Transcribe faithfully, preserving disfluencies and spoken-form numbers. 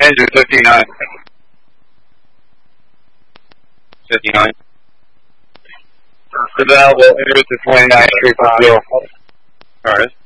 Engine fifty-nine. fifty-nine. The valve will enter the twenty-nine street for fuel. Alright.